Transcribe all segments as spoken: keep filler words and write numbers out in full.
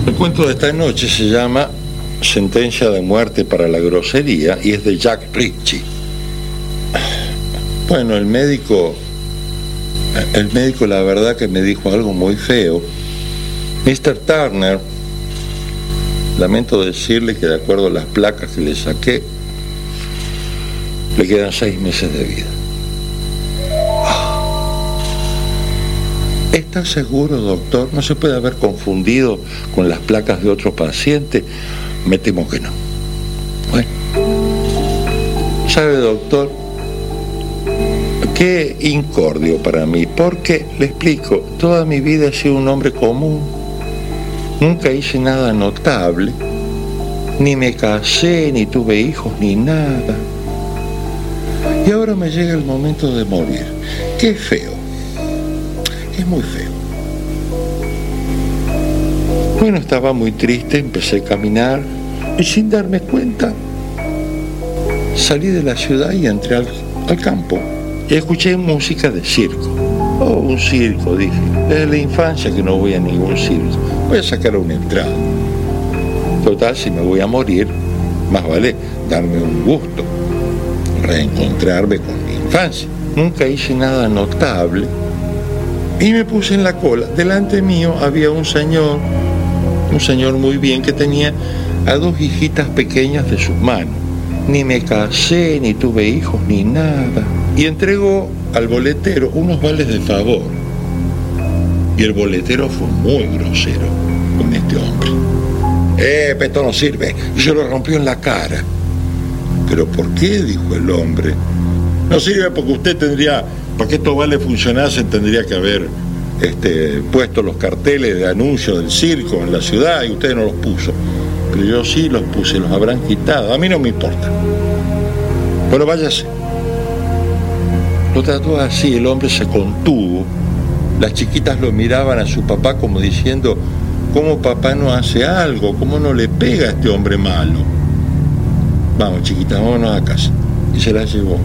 El cuento de esta noche se llama Sentencia de muerte para la grosería y es de Jack Ritchie. Bueno, el médico, el médico la verdad que me dijo algo muy feo. mister Turner, lamento decirle que de acuerdo a las placas que le saqué, le quedan seis meses de vida. ¿Está seguro, doctor? ¿No se puede haber confundido con las placas de otro paciente? Me temo que no. Bueno, ¿sabe, doctor? Qué incordio para mí, porque, le explico, toda mi vida he sido un hombre común. Nunca hice nada notable, ni me casé, ni tuve hijos, ni nada. Y ahora me llega el momento de morir. Qué feo. Es muy feo. Bueno, estaba muy triste, empecé a caminar y sin darme cuenta salí de la ciudad y entré al, al campo y escuché música de circo. Oh, un circo, dije. Desde la infancia que no voy a ningún circo. Voy a sacar una entrada. Total, si me voy a morir, más vale darme un gusto, reencontrarme con mi infancia. Nunca hice nada notable. Y me puse en la cola. Delante mío había un señor, un señor muy bien, que tenía a dos hijitas pequeñas de sus manos. Ni me casé, ni tuve hijos, ni nada. Y entregó al boletero unos vales de favor. Y el boletero fue muy grosero con este hombre. Eh, esto no sirve. Y se lo rompió en la cara. ¿Pero por qué?, dijo el hombre. No sirve porque usted tendría... Para que estos vales funcionasen tendría que haber este, puesto los carteles de anuncio del circo en la ciudad y usted no los puso. Pero yo sí los puse, los habrán quitado. A mí no me importa. Bueno, váyase. Lo trató así, el hombre se contuvo. Las chiquitas lo miraban a su papá como diciendo, ¿cómo papá no hace algo? ¿Cómo no le pega a este hombre malo? Vamos, chiquitas, vámonos a casa. Y se las llevó.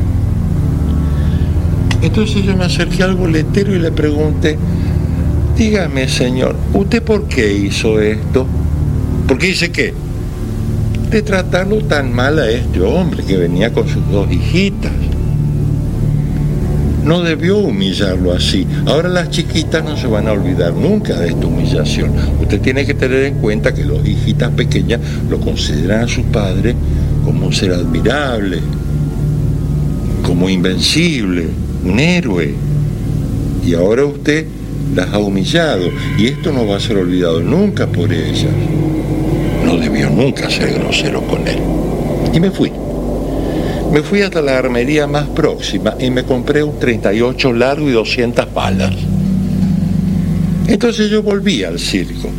Entonces yo me acerqué al boletero y le pregunté, dígame, señor, ¿usted por qué hizo esto? ¿Por qué hice qué? De tratarlo tan mal a este hombre que venía con sus dos hijitas. No debió humillarlo así. Ahora las chiquitas no se van a olvidar nunca de esta humillación. Usted tiene que tener en cuenta que las hijitas pequeñas lo consideran a su padre como un ser admirable, como invencible, un héroe, y ahora usted las ha humillado y esto no va a ser olvidado nunca por ellas. No debió nunca ser grosero con él. Y me fui me fui hasta la armería más próxima y me compré un treinta y ocho largo y doscientas balas. Entonces yo volví al circo